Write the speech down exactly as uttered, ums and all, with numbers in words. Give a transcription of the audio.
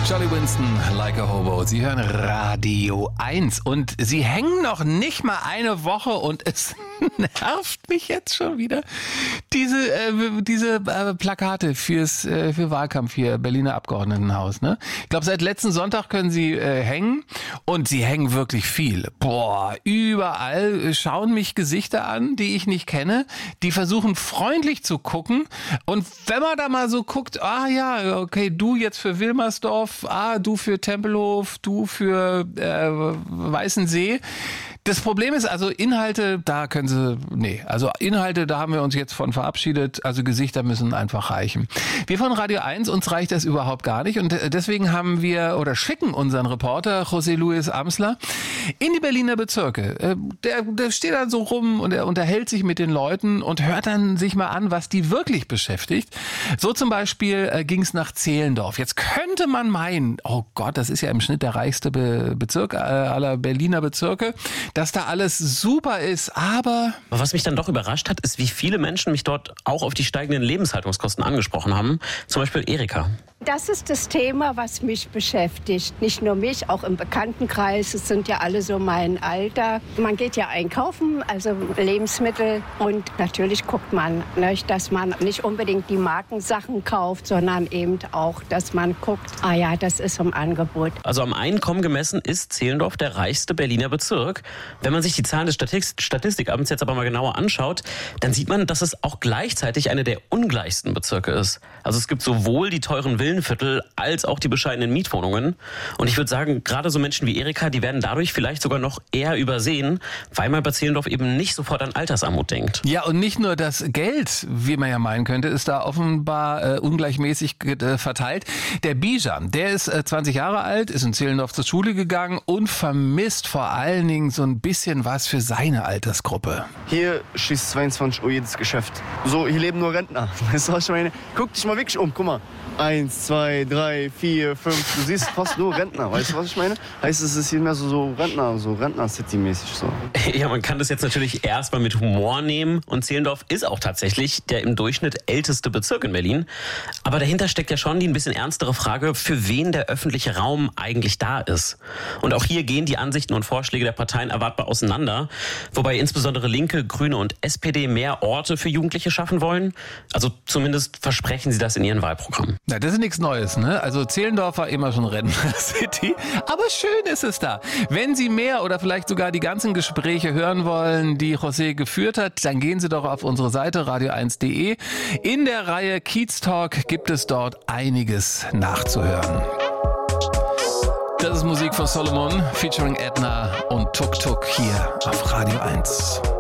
Charlie Winston, Like a Hobo. Sie hören Radio eins und Sie hängen noch nicht mal eine Woche und es nervt mich jetzt schon wieder. Diese, äh, diese äh, Plakate fürs, äh, für Wahlkampf hier, Berliner Abgeordnetenhaus. Ne? Ich glaube, seit letzten Sonntag können Sie äh, hängen und Sie hängen wirklich viel. Boah, überall schauen mich Gesichter an, die ich nicht kenne. Die versuchen freundlich zu gucken und wenn man da mal so guckt, ah ja, okay, du jetzt für Wilmersdorf, ah, du für Tempelhof, du für äh, Weißensee. Das Problem ist also Inhalte, da können Sie, nee, also Inhalte, da haben wir uns jetzt von verabschiedet, also Gesichter müssen einfach reichen. Wir von Radio eins, uns reicht das überhaupt gar nicht und deswegen haben wir oder schicken unseren Reporter José Luis Amsler in die Berliner Bezirke. Der, der steht dann so rum und er unterhält sich mit den Leuten und hört dann sich mal an, was die wirklich beschäftigt. So zum Beispiel äh, ging es nach Zehlendorf. Jetzt könnte man meinen, oh Gott, das ist ja im Schnitt der reichste Be- Bezirk äh, aller Berliner Bezirke, dass da alles super ist, aber... Was mich dann doch überrascht hat, ist, wie viele Menschen mich dort auch auf die steigenden Lebenshaltungskosten angesprochen haben. Zum Beispiel Erika. Das ist das Thema, was mich beschäftigt. Nicht nur mich, auch im Bekanntenkreis. Es sind ja alle so mein Alter. Man geht ja einkaufen, also Lebensmittel. Und natürlich guckt man, ne, dass man nicht unbedingt die Markensachen kauft, sondern eben auch, dass man guckt, ah ja, das ist im Angebot. Also am Einkommen gemessen ist Zehlendorf der reichste Berliner Bezirk. Wenn man sich die Zahlen des Statistik- Statistikamts jetzt aber mal genauer anschaut, dann sieht man, dass es auch gleichzeitig einer der ungleichsten Bezirke ist. Also es gibt sowohl die teuren Villenviertel als auch die bescheidenen Mietwohnungen. Und ich würde sagen, gerade so Menschen wie Erika, die werden dadurch vielleicht sogar noch eher übersehen, weil man bei Zehlendorf eben nicht sofort an Altersarmut denkt. Ja, und nicht nur das Geld, wie man ja meinen könnte, ist da offenbar äh, ungleichmäßig äh, verteilt. Der Bijan, der ist äh, zwanzig Jahre alt, ist in Zehlendorf zur Schule gegangen und vermisst vor allen Dingen so ein bisschen was für seine Altersgruppe. Hier schließt zweiundzwanzig Uhr jedes Geschäft. So, hier leben nur Rentner. Weißt du, was ich meine? Guck dich mal wirklich um, guck mal. Eins, zwei, drei, vier, fünf. Du siehst fast nur Rentner. Weißt du, was ich meine? Heißt, es ist hier mehr so, so Rentner, so Rentner-City-mäßig so. Ja, man kann das jetzt natürlich erstmal mit Humor nehmen. Und Zehlendorf ist auch tatsächlich der im Durchschnitt älteste Bezirk in Berlin. Aber dahinter steckt ja schon die ein bisschen ernstere Frage, für wen der öffentliche Raum eigentlich da ist. Und auch hier gehen die Ansichten und Vorschläge der Parteien erwartbar auseinander. Wobei insbesondere Linke, Grüne und S P D mehr Orte für Jugendliche schaffen wollen. Also zumindest versprechen sie das in ihren Wahlprogrammen. Ja, das ist nichts Neues, ne? Also Zehlendorf war immer schon Rentner-City, aber schön ist es da. Wenn Sie mehr oder vielleicht sogar die ganzen Gespräche hören wollen, die José geführt hat, dann gehen Sie doch auf unsere Seite radio eins punkt de. In der Reihe Kiez Talk gibt es dort einiges nachzuhören. Das ist Musik von Solomon featuring Edna und Tuk Tuk hier auf Radio eins.